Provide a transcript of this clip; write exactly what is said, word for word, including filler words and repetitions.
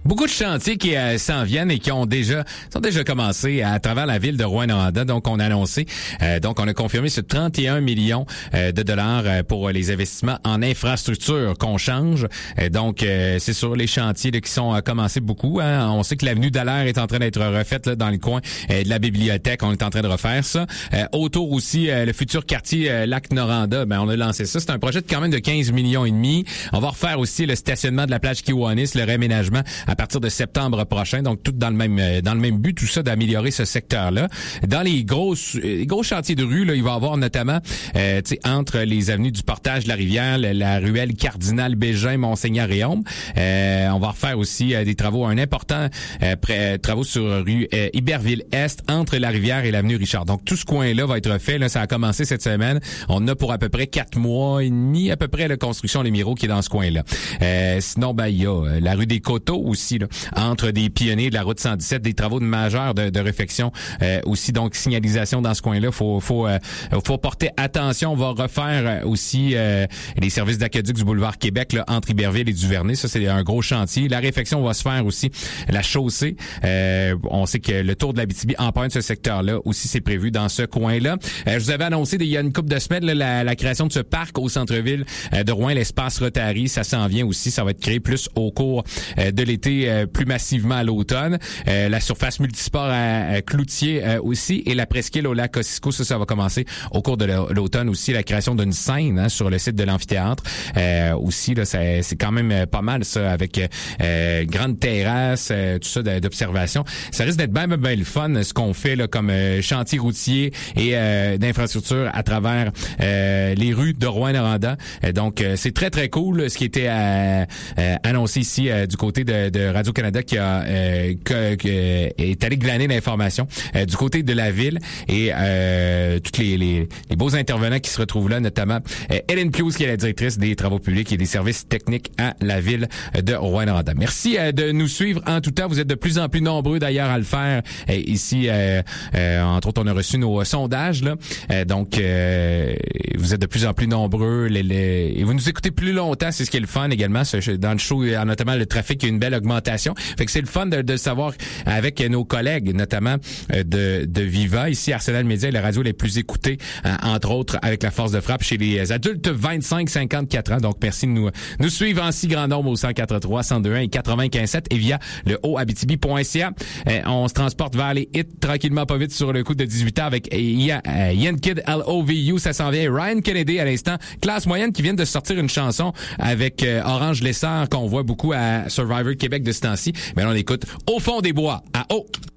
Beaucoup de chantiers qui euh, s'en viennent et qui ont déjà sont déjà commencé à travers la ville de Rouyn-Noranda. Donc, on a annoncé, euh, donc on a confirmé ce trente et un millions euh, de dollars euh, pour les investissements en infrastructure qu'on change. Euh, donc, euh, c'est sur les chantiers là, qui sont euh, commencés beaucoup. Hein. On sait que l'avenue Dallaire est en train d'être refaite là, dans le coin euh, de la bibliothèque. On est en train de refaire ça. Euh, autour aussi, euh, le futur quartier euh, Lac-Noranda, ben on a lancé ça. C'est un projet de quand même de quinze millions et demi. On va refaire aussi le stationnement de la plage Kiwanis, le réaménagement à partir de septembre prochain, donc tout dans le même dans le même but, tout ça d'améliorer ce secteur-là. Dans les grosses les gros chantiers de rue, là, il va y avoir notamment euh, tu sais entre les avenues du Portage de la Rivière, la, la ruelle Cardinal Bégin, Monseigneur-Réaume. Euh, on va refaire aussi euh, des travaux, un important euh, pré, travaux sur rue euh, Iberville-Est entre la Rivière et l'avenue Richard. Donc tout ce coin-là va être fait. Là, ça a commencé cette semaine. On a pour à peu près quatre mois et demi à peu près la construction Les Miro qui est dans ce coin-là. Euh, sinon, ben il y a euh, la rue des Coteaux aussi. Là, entre des pionniers de la route cent dix-sept, des travaux de majeurs de, de réfection euh, aussi, donc signalisation dans ce coin-là. Faut faut euh, faut porter attention. On va refaire aussi euh, les services d'aqueduc du boulevard Québec là, entre Iberville et Duvernay. Ça, c'est un gros chantier. La réfection va se faire aussi. La chaussée. Euh, on sait que le tour de l'Abitibi emprunte ce secteur-là. Aussi, c'est prévu dans ce coin-là. Euh, je vous avais annoncé il y a une couple de semaines là, la, la création de ce parc au centre-ville euh, de Rouen, l'espace Rotary. Ça s'en vient aussi. Ça va être créé plus au cours euh, de l'été. Euh, plus massivement à l'automne. Euh, la surface multisport à, à Cloutier euh, aussi et la presqu'île au lac Kosciuszko, ça, ça va commencer au cours de l'automne aussi. La création d'une scène hein, sur le site de l'amphithéâtre. Euh, aussi, là, ça, c'est quand même pas mal ça, avec euh, grande terrasse, euh, tout ça d'observation. Ça risque d'être bien, bien, bien le fun, ce qu'on fait là comme euh, chantier routier et euh, d'infrastructure à travers euh, les rues de Rouyn-Noranda. Euh, donc, euh, c'est très, très cool ce qui était euh, euh, annoncé ici euh, du côté de, de Radio-Canada qui a euh, que, que, est allé glaner l'information euh, du côté de la ville et euh, tous les, les, les beaux intervenants qui se retrouvent là, notamment euh, Hélène Pius qui est la directrice des travaux publics et des services techniques à la ville de Rouyn-Noranda. Merci euh, de nous suivre en tout temps. Vous êtes de plus en plus nombreux d'ailleurs à le faire euh, ici. Euh, euh, entre autres, on a reçu nos euh, sondages là. Euh, donc, euh, vous êtes de plus en plus nombreux les, les, et vous nous écoutez plus longtemps. C'est ce qui est le fun également. Ce, dans le show, notamment le trafic, il y a une belle augmentation. Fait que c'est le fun de, de savoir avec nos collègues, notamment euh, de, de Viva, ici Arsenal Média, la radio les plus écoutées, hein, entre autres avec la force de frappe chez les adultes vingt-cinq à cinquante-quatre ans. Donc, merci de nous, nous suivre en si grand nombre au cent quatre trois, cent deux un et quatre-vingt-quinze sept et via le haut abitibi point c a. Euh, on se transporte vers les hits tranquillement pas vite sur le coup de dix-huit ans avec Ian euh, Kid L O V U. Ça s'en vient. Ryan Kennedy à l'instant. Classe moyenne qui vient de sortir une chanson avec euh, Orange Lessard qu'on voit beaucoup à Survivor Québec de ce temps-ci. Mais là, on écoute Au fond des bois à eau.